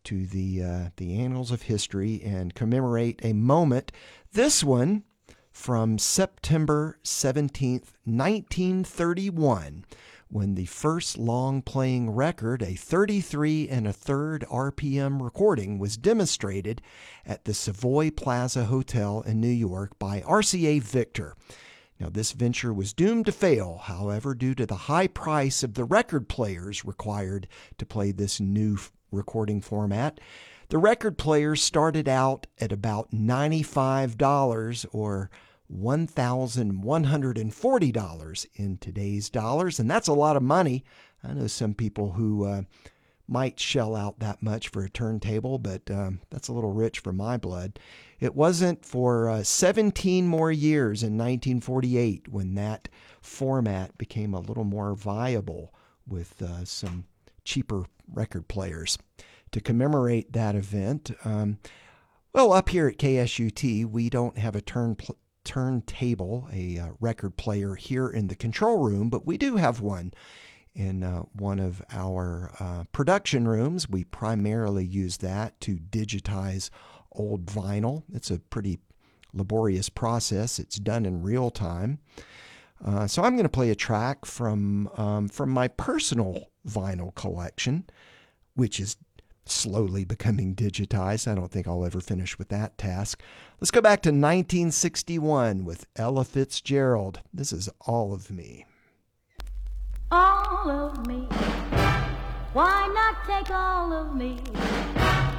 to the annals of history and commemorate a moment. This one from September 17th, 1931, when the first long-playing record, a 33 1/3 RPM recording, was demonstrated at the Savoy Plaza Hotel in New York by RCA Victor. Now, this venture was doomed to fail, however, due to the high price of the record players required to play this new recording format. The record players started out at about $95 or $1,140 in today's dollars, and that's a lot of money. I know some people who might shell out that much for a turntable, but that's a little rich for my blood. It wasn't for 17 more years in 1948 when that format became a little more viable with some cheaper record players. To commemorate that event, up here at KSUT, we don't have a turntable, a record player here in the control room, but we do have one in one of our production rooms. We primarily use that to digitize old vinyl. It's a pretty laborious process. It's done in real time. So I'm going to play a track from my personal vinyl collection, which is slowly becoming digitized. I don't think I'll ever finish with that task. Let's go back to 1961 with Ella Fitzgerald. This is All of Me. All of me, why not take all of me?